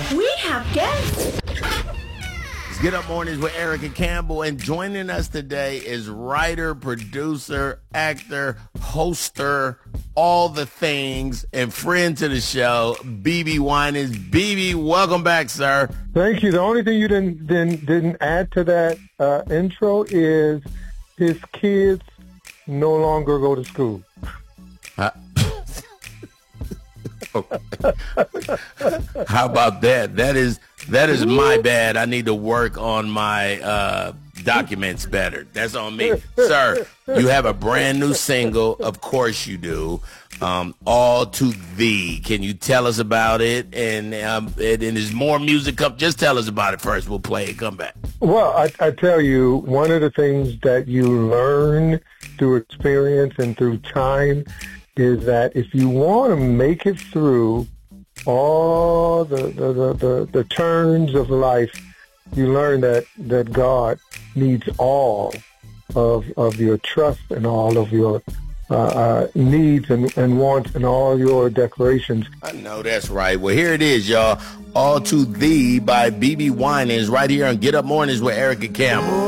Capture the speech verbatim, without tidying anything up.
We have guests. It's Get Up Mornings with Erica Campbell, and joining us today is writer, producer, actor, hoster, all the things, and friend to the show, B B Winans. B B, welcome back, sir. Thank you. The only thing you didn't didn't, didn't add to that uh, intro is his kids no longer go to school. Uh, How about that? That is that is my bad. I need to work on my uh, documents better. That's on me, sir. You have a brand new single, of course you do. Um, All to Thee. Can you tell us about it? And um, and, and there's more music up. Just tell us about it first. We'll play it. Come back. Well, I, I tell you, one of the things that you learn through experience and through time is that if you want to make it through all the the, the, the the turns of life, you learn that, that God needs all of of your trust and all of your uh, uh, needs and, and wants and all your declarations. I know that's right. Well, here it is, y'all. All to Thee by B B Winans right here on Get Up Mornings with Erica Campbell.